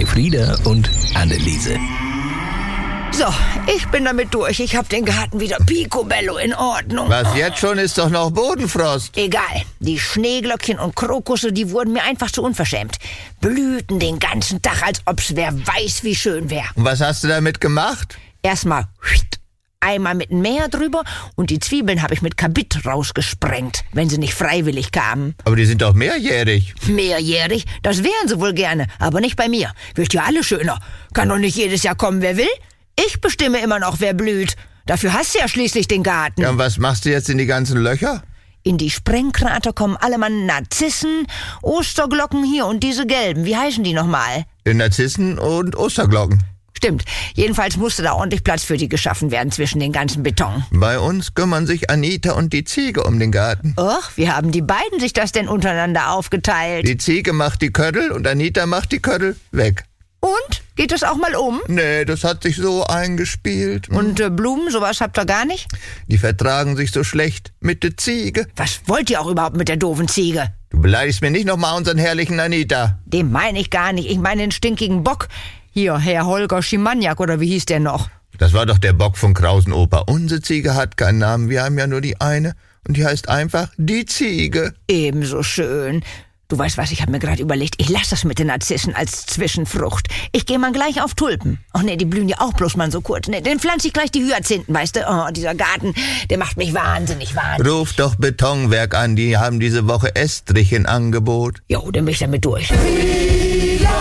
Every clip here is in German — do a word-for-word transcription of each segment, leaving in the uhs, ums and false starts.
Elfriede und Anneliese. So, ich bin damit durch. Ich hab den Garten wieder picobello in Ordnung. Was jetzt schon, ist doch noch Bodenfrost. Egal, die Schneeglöckchen und Krokusse, die wurden mir einfach zu unverschämt. Blühten den ganzen Tag, als ob's wer weiß, wie schön wär. Und was hast du damit gemacht? Erstmal einmal mit dem Mäher drüber und die Zwiebeln habe ich mit Kabit rausgesprengt, wenn sie nicht freiwillig kamen. Aber die sind doch mehrjährig. Mehrjährig? Das wären sie wohl gerne, aber nicht bei mir. Wird ja alles schöner. Kann doch nicht jedes Jahr kommen, wer will. Ich bestimme immer noch, wer blüht. Dafür hast du ja schließlich den Garten. Ja, und was machst du jetzt in die ganzen Löcher? In die Sprengkrater kommen alle Mann Narzissen, Osterglocken hier und diese gelben. Wie heißen die nochmal? Narzissen und Osterglocken. Stimmt. Jedenfalls musste da ordentlich Platz für die geschaffen werden zwischen den ganzen Beton. Bei uns kümmern sich Anita und die Ziege um den Garten. Och, wie haben die beiden sich das denn untereinander aufgeteilt? Die Ziege macht die Köttel und Anita macht die Köttel weg. Und? Geht das auch mal um? Nee, das hat sich so eingespielt. Und äh, Blumen, sowas habt ihr gar nicht? Die vertragen sich so schlecht mit der Ziege. Was wollt ihr auch überhaupt mit der doofen Ziege? Du beleidigst mir nicht nochmal unseren herrlichen Anita. Den meine ich gar nicht. Ich meine den stinkigen Bock. Hier, Herr Holger Schimaniak, oder wie hieß der noch? Das war doch der Bock von Krausen-Oper. Unsere Ziege hat keinen Namen, wir haben ja nur die eine. Und die heißt einfach die Ziege. Ebenso schön. Du weißt was, ich habe mir gerade überlegt, ich lasse das mit den Narzissen als Zwischenfrucht. Ich gehe mal gleich auf Tulpen. Ach nee, die blühen ja auch bloß mal so kurz. Nee, dann pflanze ich gleich die Hyazinthen, weißt du? Oh, dieser Garten, der macht mich wahnsinnig, wahnsinnig. Ruf doch Betonwerk an, die haben diese Woche Estrich in Angebot. Jo, dann bin ich damit durch.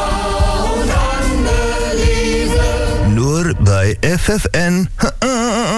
Nur bei F F N.